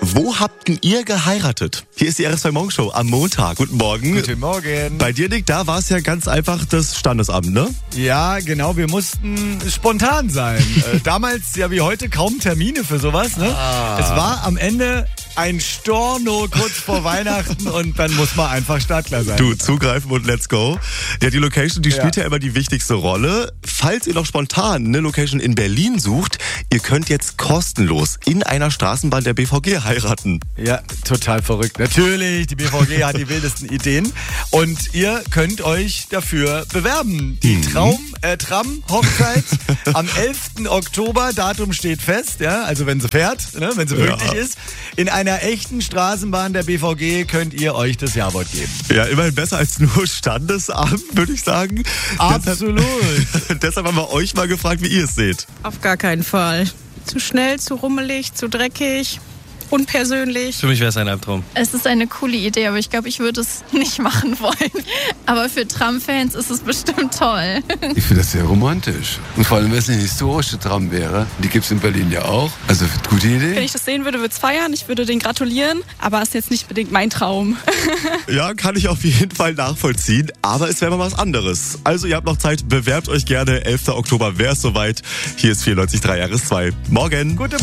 Wo habt denn ihr geheiratet? Hier ist die RS2 Morgenshow am Montag. Guten Morgen. Guten Morgen. Bei dir, Nick, da war es ja ganz einfach das Standesamt, ne? Ja, genau, wir mussten spontan sein. Damals, ja wie heute, kaum Termine für sowas, ne? Es war am Ende ein Storno kurz vor Weihnachten und dann muss man einfach Startklar sein. Du, zugreifen und let's go. Ja, die Location, die spielt ja immer die wichtigste Rolle. Falls ihr noch spontan eine Location in Berlin sucht, ihr könnt jetzt kostenlos in einer Straßenbahn der BVG heiraten. Ja, total verrückt. Natürlich, die BVG hat die wildesten Ideen und ihr könnt euch dafür bewerben. Die Tram-Hochzeit am 11. Oktober, Datum steht fest, ja, also wenn sie fährt, ne, wenn sie pünktlich ist. In einer echten Straßenbahn der BVG könnt ihr euch das Jawort geben. Ja, immerhin besser als nur Standesamt, würde ich sagen. Absolut. Deshalb haben wir euch mal gefragt, wie ihr es seht. Auf gar keinen Fall. Zu schnell, zu rummelig, zu dreckig, unpersönlich. Für mich wäre es ein Albtraum. Es ist eine coole Idee, aber ich glaube, ich würde es nicht machen wollen. Aber für Tram-Fans ist es bestimmt toll. Ich finde das sehr romantisch. Und vor allem, wenn es eine historische Tram wäre. Die gibt es in Berlin ja auch. Also, gute Idee. Wenn ich das sehen würde, würde es feiern. Ich würde den gratulieren. Aber es ist jetzt nicht unbedingt mein Traum. Ja, kann ich auf jeden Fall nachvollziehen. Aber es wäre mal was anderes. Also, ihr habt noch Zeit. Bewerbt euch gerne. 11. Oktober wäre es soweit. Hier ist 94.3 RS2. Morgen. Gute